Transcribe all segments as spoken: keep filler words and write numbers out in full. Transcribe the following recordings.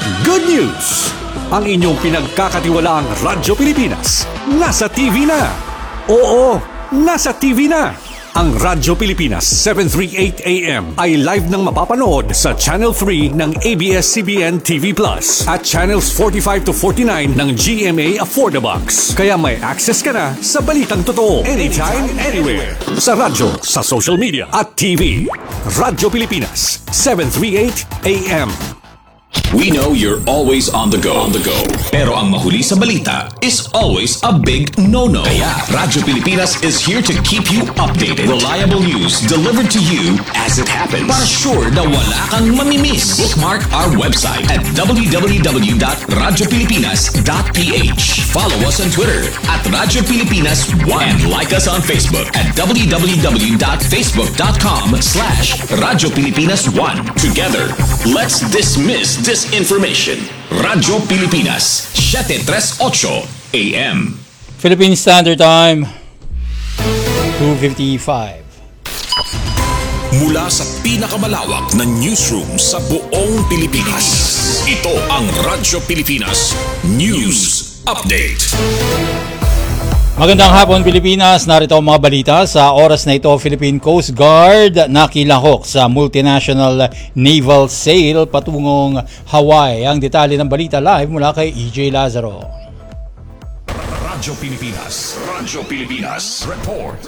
Good news! Ang inyong pinagkakatiwalaang Radyo Pilipinas nasa T V na. Oo, nasa T V na. Ang Radyo Pilipinas seven thirty-eight A M ay live nang mapapanood sa Channel three ng A B S C B N T V Plus at Channels forty-five to forty-nine ng G M A Affordabox. Kaya may access ka na sa balitang totoo anytime, anywhere. Sa radyo, sa social media at T V. Radyo Pilipinas seven thirty-eight A M. We know you're always on the go. On the go. Pero ang mahuli sa balita is always a big no-no. Kaya Radyo Pilipinas is here to keep you updated. Reliable news delivered to you as it happens. Para sure na wala kang mamimiss. Bookmark our website at w w w dot radyo pilipinas dot p h. Follow us on Twitter at Radyo Pilipinas one and like us on Facebook at w w w dot facebook dot com slash Radyo Pilipinas one. Together, let's dismiss disinformation. Radyo Pilipinas, seven thirty-eight A M. Philippine Standard Time, two fifty-five. Mula sa pinakamalawak na newsroom sa buong Pilipinas, ito ang Radyo Pilipinas News Update. Magandang hapon Pilipinas, narito ang mga balita sa oras na ito. Philippine Coast Guard nakilahok sa multinational naval sail patungong Hawaii. Ang detalye ng balita live mula kay E J Lazaro. Radyo Pilipinas, Radyo Pilipinas, report.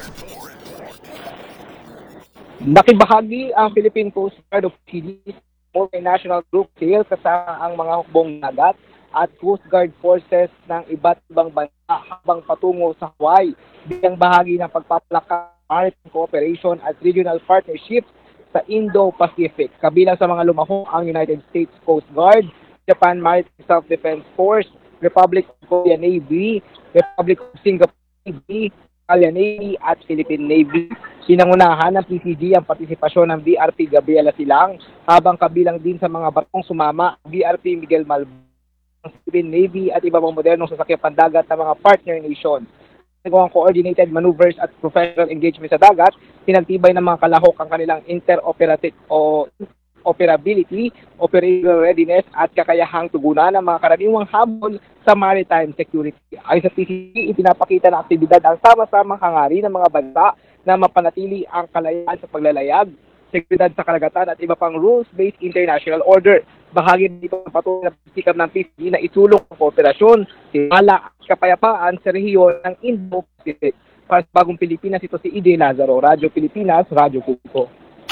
Nakibahagi ang Philippine Coast Guard of Chile's multinational group sail kasama ang mga hukbong dagat at Coast Guard forces ng iba't ibang bansa habang patungo sa Hawaii bilang bahagi ng pagpapalakas ng maritime cooperation at regional partnerships sa Indo-Pacific. Kabilang sa mga lumahok ang United States Coast Guard, Japan Maritime Self-Defense Force, Republic of Korea Navy, Republic of Singapore Navy, Italian Navy at Philippine Navy. Pinangunahan ng P C G ang partisipasyon ng B R P Gabriela Silang habang kabilang din sa mga barkong sumama B R P Miguel Malvar, Philippine Navy at iba pang modernong sasakyan pandagat ng mga partner nations. Nagawang coordinated maneuvers at professional engagement sa dagat, pinagtibay ng mga kalahok ang kanilang interoperability o operability, operational readiness at kakayahang tugunan ng mga karaniwang habol sa maritime security. Ayon sa P C G, ipinapakita ng aktibidad ang sama-samang hangarin ng mga bansa na mapanatili ang kalayaan sa paglalayag, seguridad sa karagatan at iba pang rules-based international order. Bahagi dito ang patuloy na pagsikap ng P C G na isulong ang kooperasyon, tiwala at kapayapaan sa rehiyon ng Indo-Pacific. Para sa bagong Pilipinas, ito si E J Lazaro, Radyo Pilipinas, Radyo Publiko.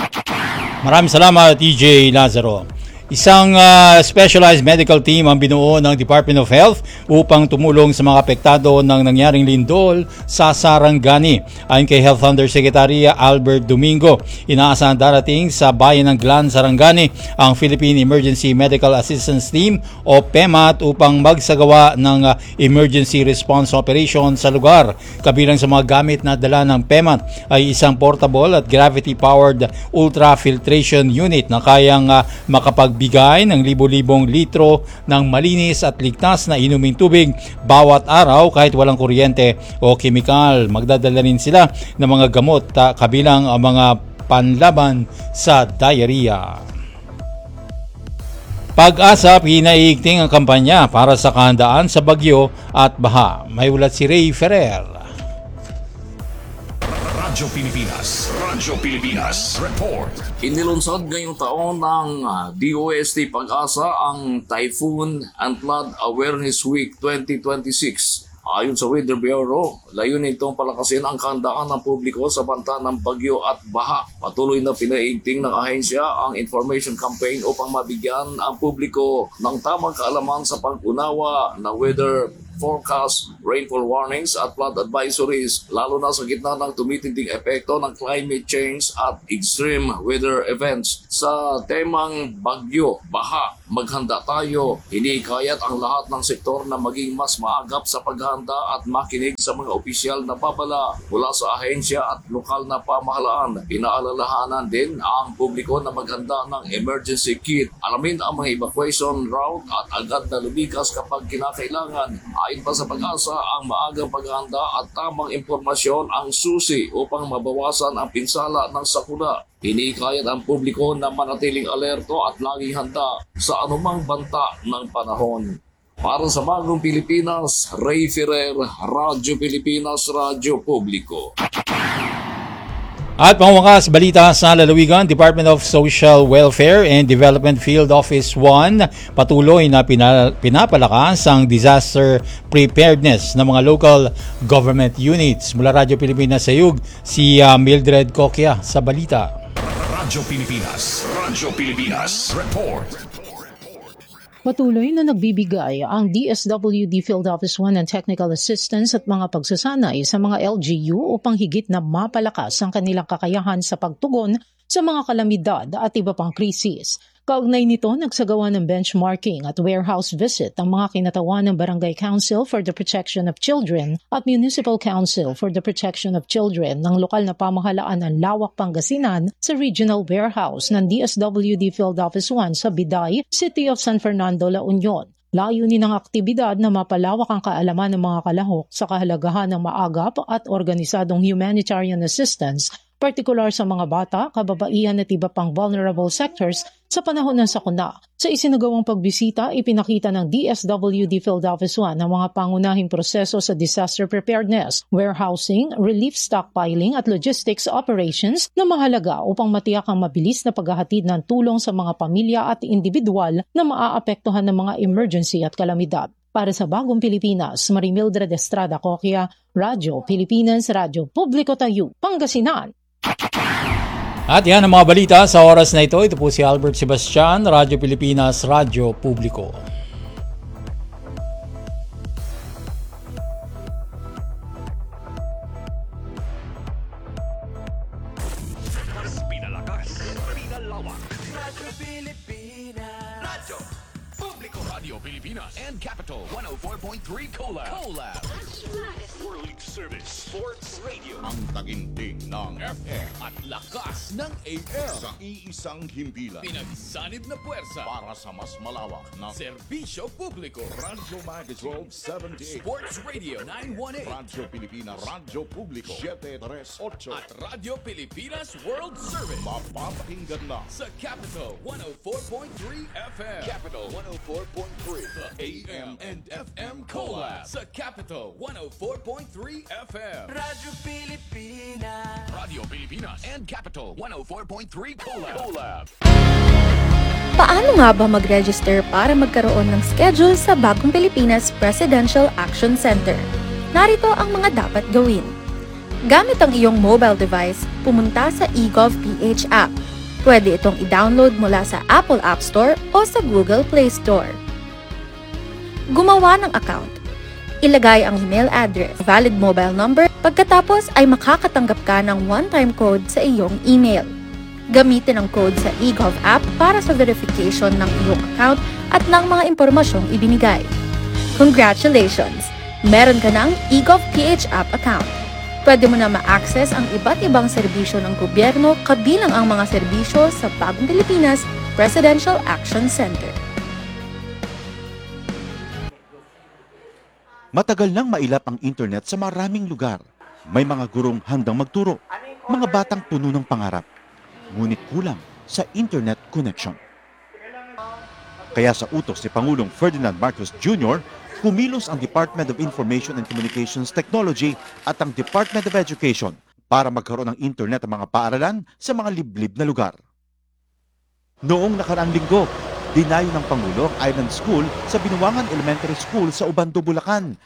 Maraming salamat E J Lazaro. Isang uh, specialized medical team ang binuo ng Department of Health upang tumulong sa mga apektado ng nangyaring lindol sa Sarangani. Ayon kay Health Undersecretary Albert Domingo, inaasahan darating sa bayan ng Glan, Sarangani ang Philippine Emergency Medical Assistance Team o PEMAT upang magsagawa ng uh, emergency response operation sa lugar. Kabilang sa mga gamit na dala ng PEMAT ay isang portable at gravity-powered ultrafiltration unit na kayang uh, makapag bigay ng libo-libong litro ng malinis at ligtas na inuming tubig bawat araw kahit walang kuryente o kemikal. Magdadala rin sila ng mga gamot ta, kabilang ang mga panlaban sa diarrhea. Pag-asa, pinaigting ang kampanya para sa kahandaan sa bagyo at baha. May ulat si Ray Ferrer. Radyo Pilipinas, Radyo Pilipinas, report. Inilunsad ngayong taon ng D O S T Pag-asa ang Typhoon and Flood Awareness Week twenty twenty-six. Ayon sa Weather Bureau, layunin itong palakasin ang kahandaan ng publiko sa banta ng bagyo at baha. Patuloy na pinaigting ng ahensya ang information campaign upang mabigyan ang publiko ng tamang kaalaman sa pag-unawa na weather forecast, rainfall warnings at flood advisories, lalo na sa gitna ng tumitinding epekto ng climate change at extreme weather events. Sa temang bagyo, baha, maghanda tayo. Hinikayat ang lahat ng sektor na maging mas maagap sa paghahanda at makinig sa mga opisyal na babala mula sa ahensya at lokal na pamahalaan. Pinaalalahanan din ang publiko na maghanda ng emergency kit. Alamin ang mga evacuation route at agad na lumikas kapag kinakailangan. Ayon pa sa Pag-asa, ang maagang paghahanda at tamang impormasyon ang susi upang mabawasan ang pinsala ng sakuna. Hinikayat ang publiko na manatiling alerto at laging handa sa anumang banta ng panahon. Para sa Bagong Pilipinas, Ray Ferrer, Radyo Pilipinas, Radyo Publiko. At pangwakas, balita sa lalawigan, Department of Social Welfare and Development Field Office one patuloy na pina, pinapalakas ang disaster preparedness ng mga local government units. Mula Radyo Pilipinas sa Yug, si uh, Mildred Coquia sa balita. Radyo Pilipinas. Radyo Pilipinas. Report. Patuloy na nagbibigay ang D S W D Field Office one ng technical assistance at mga pagsasanay sa mga L G U upang higit na mapalakas ang kanilang kakayahan sa pagtugon sa mga kalamidad at iba pang krisis. Kaugnay nito, nagsagawa ng benchmarking at warehouse visit ang mga kinatawan ng Barangay Council for the Protection of Children at Municipal Council for the Protection of Children ng lokal na pamahalaan ng Lawak, Pangasinan sa regional warehouse ng D S W D Field Office one sa Biday, City of San Fernando, La Union. Layunin ng aktibidad na mapalawak ang kaalaman ng mga kalahok sa kahalagahan ng maagap at organisadong humanitarian assistance, partikular sa mga bata, kababaihan at iba pang vulnerable sectors sa panahon ng sakuna. Sa isinagawang pagbisita, ipinakita ng D S W D Field Office one ang mga pangunahing proseso sa disaster preparedness, warehousing, relief stockpiling at logistics operations na mahalaga upang matiyak ang mabilis na paghahatid ng tulong sa mga pamilya at individual na maaapektuhan ng mga emergency at kalamidad. Para sa Bagong Pilipinas, Marimildred Estrada Coquia, Radyo Pilipinas, Radyo Publiko Tayo, Pangasinan. At yan ang mga balita sa oras na ito. Ito po si Albert Sebastian, Radyo Pilipinas, Radyo Publiko. Mas pinalakas, pinalawak. Radyo Pilipinas. Radyo Publiko. Radio Pilipinas and Capital one oh four point three Collab. Collab. World Service Sports Radio. Ang taginting ng F M at lakas ng A M. sa iisang himpilan Pinagsanib na puwersa. para sa mas malawak na Serbisyo publiko. Radyo Magazine twelve seventy-eight, Sports Radio nine one eight. Radyo Pilipinas, Radyo Publiko seven thirty-eight. At Radyo Pilipinas World Service. Mapapakinggan na Sa Capital one oh four point three F M. Capital one oh four point three. The A M and F M Collab. Sa Capital one oh four point three F M. Radyo Pilipinas. Radio Pilipinas and Capital one oh four point three Collab. Collab. Paano nga ba mag-register para magkaroon ng schedule sa Bagong Pilipinas Presidential Action Center? Narito ang mga dapat gawin. Gamit ang iyong mobile device, pumunta sa eGovPH app. Pwede itong i-download mula sa Apple App Store o sa Google Play Store. Gumawa ng account. Ilagay ang email address, valid mobile number, pagkatapos ay makakatanggap ka ng one-time code sa iyong email. Gamitin ang code sa eGov app para sa verification ng iyong account at ng mga impormasyong ibinigay. Congratulations! Meron ka ng eGovPH app account. Pwede mo na ma-access ang iba't ibang serbisyo ng gobyerno kabilang ang mga serbisyo sa Bagong Pilipinas Presidential Action Center. Matagal nang mailap ang internet sa maraming lugar. May mga gurong handang magturo, mga batang puno ng pangarap. Ngunit kulang sa internet connection. Kaya sa utos ni Pangulong Ferdinand Marcos Junior, kumilos ang Department of Information and Communications Technology at ang Department of Education para magkaroon ng internet ang mga paaralan sa mga liblib na lugar. Noong nakaraang linggo, dinayo ng Pangulo ang Island School sa Binuangan Elementary School sa Ubando, Bulacan.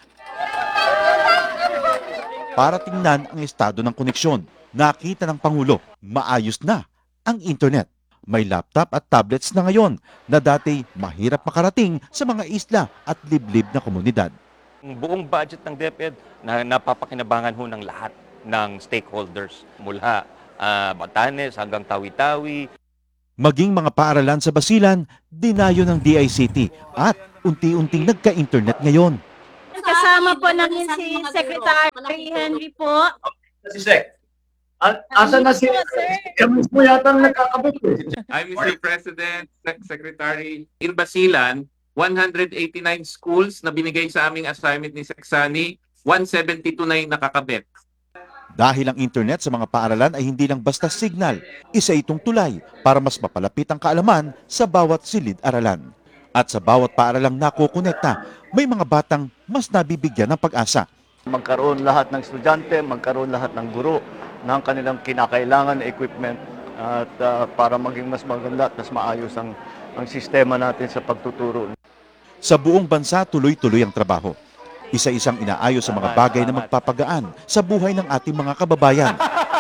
Para tingnan ang estado ng koneksyon, nakita ng Pangulo, maayos na ang internet. May laptop at tablets na ngayon na dati mahirap makarating sa mga isla at liblib na komunidad. Ang buong budget ng DepEd na napapakinabangan ho ng lahat ng stakeholders mula uh, Batanes hanggang Tawi-Tawi. Maging mga paaralan sa Basilan, dinayo ng D I C T at unti-unting nagka-internet ngayon. Kasama po namin si Secretary Henry po. Si Sec. Asan na si Kami po yata ang nagkakabit eh. I'm Mister President, Sec- Secretary in Basilan. one hundred eighty-nine schools na binigay sa aming assignment ni Seksani, one seventy-two na yung nakakabit. Dahil ang internet sa mga paaralan ay hindi lang basta signal, isa itong tulay para mas mapalapit ang kaalaman sa bawat silid-aralan. At sa bawat paaralang nakukonekta, may mga batang mas nabibigyan ng pag-asa. Magkaroon lahat ng estudyante, magkaroon lahat ng guro ng kanilang kinakailangan na equipment at uh, para maging mas maganda at mas maayos ang, ang sistema natin sa pagtuturo. Sa buong bansa, tuloy-tuloy ang trabaho. Isa-isang inaayos sa mga bagay na magpapagaan sa buhay ng ating mga kababayan.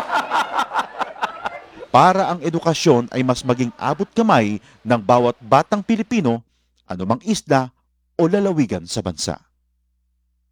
Para ang edukasyon ay mas maging abot kamay ng bawat batang Pilipino, anumang isla o lalawigan sa bansa.